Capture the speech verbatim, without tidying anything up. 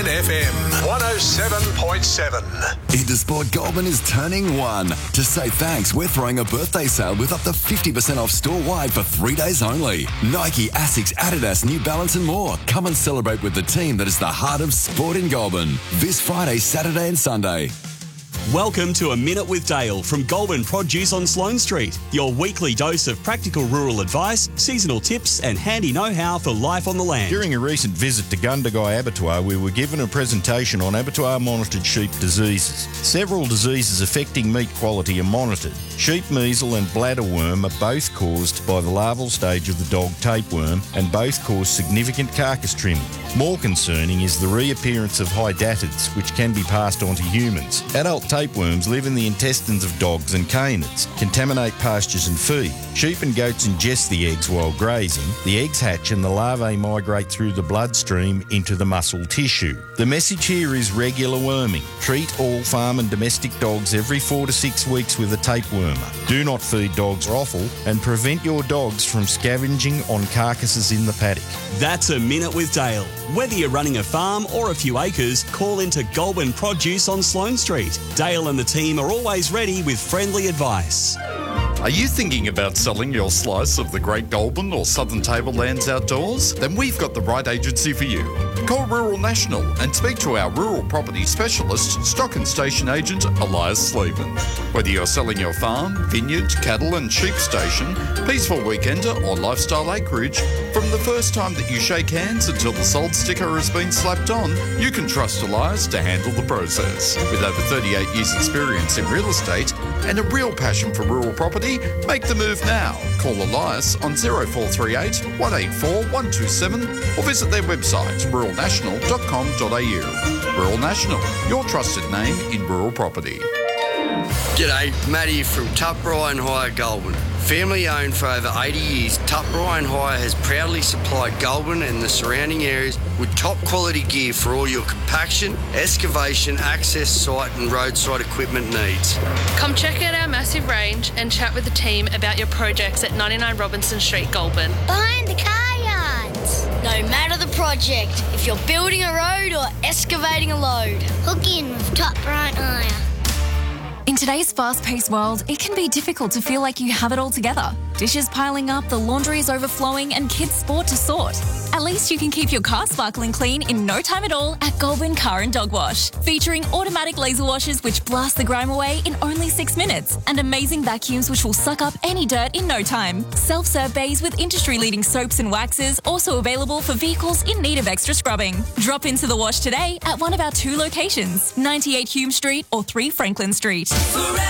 F M one oh seven point seven. Intersport Goulburn is turning one. To say thanks, we're throwing a birthday sale with up to fifty percent off store-wide for three days only. Nike, Asics, Adidas, New Balance and more. Come and celebrate with the team that is the heart of sport in Goulburn. This Friday, Saturday and Sunday. Welcome to A Minute with Dale from Goulburn Produce on Sloane Street. Your weekly dose of practical rural advice, seasonal tips and handy know-how for life on the land. During a recent visit to Gundagai Abattoir, we were given a presentation on abattoir-monitored sheep diseases. Several diseases affecting meat quality are monitored. Sheep measles and bladder worm are both caused by the larval stage of the dog tapeworm and both cause significant carcass trimming. More concerning is the reappearance of hydatids, which can be passed on to humans. Adult tapeworms live in the intestines of dogs and canids, contaminate pastures and feed. Sheep and goats ingest the eggs while grazing. The eggs hatch and the larvae migrate through the bloodstream into the muscle tissue. The message here is regular worming. Treat all farm and domestic dogs every four to six weeks with a tapewormer. Do not feed dogs offal and prevent your dogs from scavenging on carcasses in the paddock. That's A Minute with Dale. Whether you're running a farm or a few acres, call into Goulburn Produce on Sloane Street. Dale and the team are always ready with friendly advice. Are you thinking about selling your slice of the Great Goulburn or Southern Tablelands outdoors? Then we've got the right agency for you. Call Rural National and speak to our rural property specialist, stock and station agent Elias Sleeman. Whether you're selling your farm, vineyard, cattle and sheep station, peaceful weekender or lifestyle acreage, from the first time that you shake hands until the sold sticker has been slapped on, you can trust Elias to handle the process. With over thirty-eight years experience in real estate and a real passion for rural property, make the move now. Call Elias on oh four three eight, one eight four, one two seven or visit their website rural national dot com dot a u. Rural National, your trusted name in rural property. G'day, Matt here from Tup Ryan Hire Goulburn. Family owned for over eighty years, Tup Ryan Hire has proudly supplied Goulburn and the surrounding areas with top quality gear for all your compaction, excavation, access site and roadside equipment needs. Come check out our massive range and chat with the team about your projects at ninety-nine Robinson Street, Goulburn. Behind the car yards. No matter the project, if you're building a road or excavating a load, hook in with Tup Ryan Hire. In today's fast-paced world, it can be difficult to feel like you have it all together. Dishes piling up, the laundry is overflowing and kids' sport to sort. At least you can keep your car sparkling clean in no time at all at Goulburn Car and Dog Wash. Featuring automatic laser washers which blast the grime away in only six minutes and amazing vacuums which will suck up any dirt in no time. Self-serve bays with industry-leading soaps and waxes also available for vehicles in need of extra scrubbing. Drop into the wash today at one of our two locations, ninety-eight Hume Street or three Franklin Street. Forever.